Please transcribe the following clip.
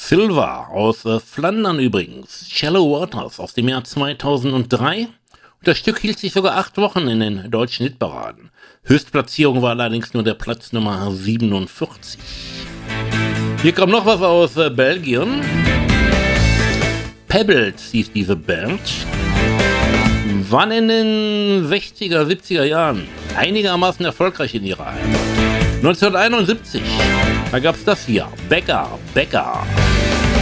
Silva aus Flandern übrigens. Shallow Waters aus dem Jahr 2003. Und das Stück hielt sich sogar 8 Wochen in den deutschen Hitparaden. Höchstplatzierung war allerdings nur der Platz Nummer 47. Hier kommt noch was aus Belgien. Pebbles hieß diese Band. Waren in den 60er, 70er Jahren einigermaßen erfolgreich in ihrer Heimat. 1971, da gab's das hier. Becker.